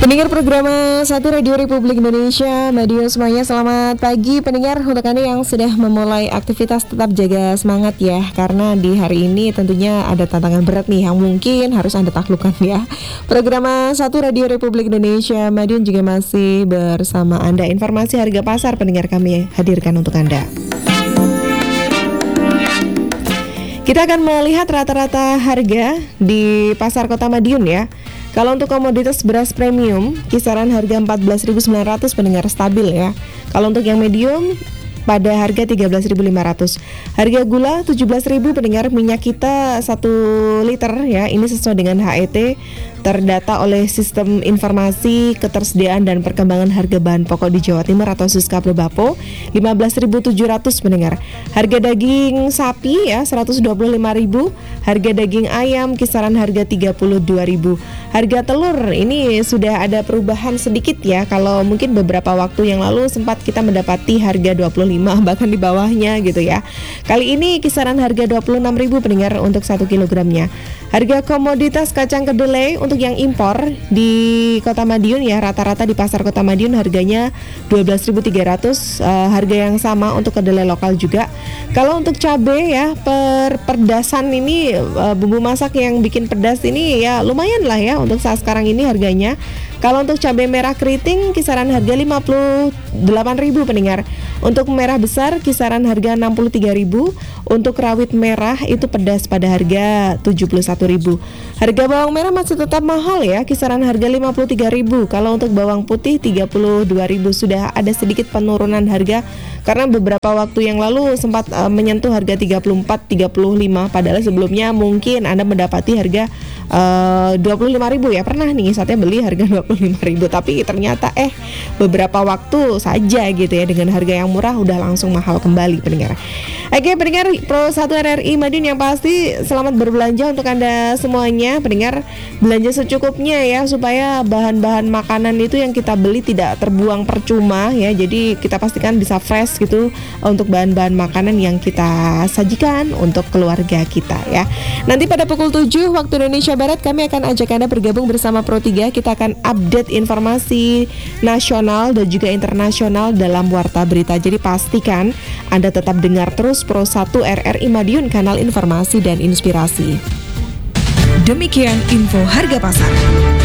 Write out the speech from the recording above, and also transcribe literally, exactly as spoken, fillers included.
Pendengar program satu Radio Republik Indonesia, Madiun semuanya, selamat pagi pendengar. Untuk Anda yang sudah memulai aktivitas, tetap jaga semangat ya, karena di hari ini tentunya ada tantangan berat nih yang mungkin harus Anda taklukkan ya. Program satu Radio Republik Indonesia, Madiun juga masih bersama Anda. Informasi harga pasar pendengar kami hadirkan untuk Anda. Kita akan melihat rata-rata harga di pasar Kota Madiun ya. Kalau untuk komoditas beras premium, kisaran harga empat belas ribu sembilan ratus pendengar, stabil ya. Kalau untuk yang medium, pada harga tiga belas ribu lima ratus. Harga gula tujuh belas ribu pendengar, minyak kita satu liter ya. Ini sesuai dengan H E T, terdata oleh Sistem Informasi Ketersediaan dan Perkembangan Harga Bahan Pokok di Jawa Timur atau Siskaplo Bappo, lima belas ribu tujuh ratus pendengar. Harga daging sapi ya seratus dua puluh lima ribu. Harga daging ayam kisaran harga tiga puluh dua ribu. Harga telur ini sudah ada perubahan sedikit ya. Kalau mungkin beberapa waktu yang lalu sempat kita mendapati harga dua puluh lima bahkan di bawahnya gitu ya. Kali ini kisaran harga dua puluh enam ribu pendengar untuk satu kilogramnya. Harga komoditas kacang kedelai untuk yang impor di Kota Madiun ya, rata-rata di pasar Kota Madiun harganya dua belas ribu tiga ratus, uh, harga yang sama untuk kedelai lokal juga. Kalau untuk cabai ya, per pedasan ini uh, bumbu masak yang bikin pedas ini ya lumayan lah ya untuk saat sekarang ini harganya. Kalau untuk cabai merah keriting kisaran harga lima puluh delapan ribu pendengar. Untuk merah besar kisaran harga enam puluh tiga ribu. Untuk rawit merah itu pedas pada harga tujuh puluh satu ribu. Harga bawang merah masih tetap mahal ya, kisaran harga lima puluh tiga ribu. Kalau untuk bawang putih tiga puluh dua ribu. Sudah ada sedikit penurunan harga karena beberapa waktu yang lalu sempat uh, menyentuh harga tiga puluh empat tiga puluh lima, padahal sebelumnya mungkin Anda mendapati harga uh, dua puluh lima ribu ya. Pernah nih saatnya beli harga dua puluh lima ribu, tapi ternyata eh beberapa waktu saja gitu ya, dengan harga yang murah udah langsung mahal kembali pendengar. Oke pendengar Pro satu R R I Madiun, yang pasti selamat berbelanja untuk Anda semuanya pendengar. Belanja secukupnya ya, supaya bahan-bahan makanan itu yang kita beli tidak terbuang percuma ya. Jadi kita pastikan bisa fresh gitu untuk bahan-bahan makanan yang kita sajikan untuk keluarga kita ya. Nanti pada pukul tujuh waktu Indonesia Barat kami akan ajak Anda bergabung bersama Pro tiga. Kita akan update informasi nasional dan juga internasional dalam Warta Berita. Jadi pastikan Anda tetap dengar terus Pro satu R R I Madiun, kanal informasi dan inspirasi. Demikian info harga pasar.